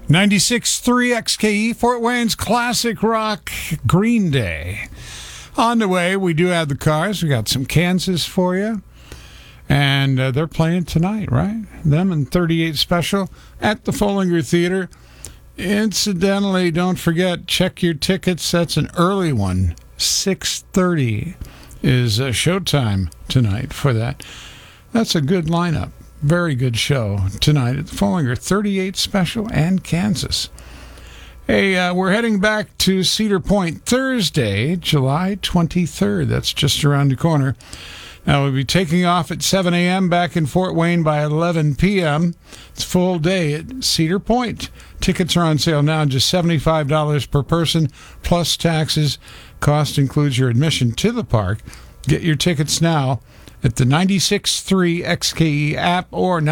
96.3 XKE, Fort Wayne's classic rock, Green Day. On the way, we do have the cars. We got some Kansas for you. And they're playing tonight, right? Them and 38 Special at the Follinger Theater. Incidentally, don't forget, check your tickets. That's an early one. 6:30 is showtime tonight for that. That's a good lineup. Very good show tonight at the Follinger. 38 Special and Kansas. Hey, we're heading back to Cedar Point Thursday, July 23rd. That's just around the corner. Now, we'll be taking off at 7 a.m. back in Fort Wayne by 11 p.m. It's a full day at Cedar Point. Tickets are on sale now, just $75 per person, plus taxes. Cost includes your admission to the park. Get your tickets now at the 96.3 XKE app or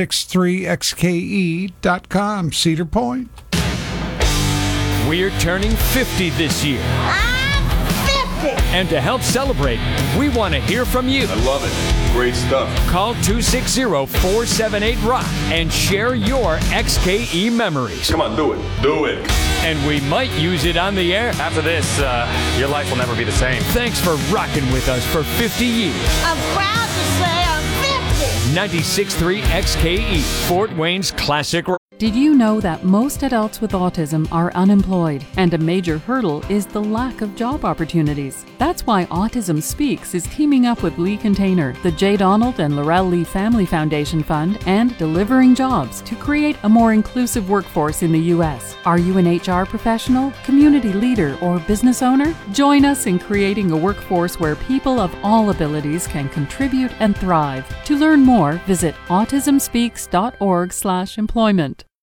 96.3xke.com. Cedar Point. We're turning 50 this year. And to help celebrate, we want to hear from you. I love it. Great stuff. Call 260-478-ROCK and share your XKE memories. Come on, do it. Do it. And we might use it on the air. After this, your life will never be the same. Thanks for rocking with us for 50 years. I'm proud to say I'm 50. 96.3 XKE, Fort Wayne's classic rock. Did you know that most adults with autism are unemployed, and a major hurdle is the lack of job opportunities? That's why Autism Speaks is teaming up with Lee Container, the J. Donald and Laurel Lee Family Foundation Fund, and Delivering Jobs to create a more inclusive workforce in the U.S. Are you an HR professional, community leader, or business owner? Join us in creating a workforce where people of all abilities can contribute and thrive. To learn more, visit autismspeaks.org/employment.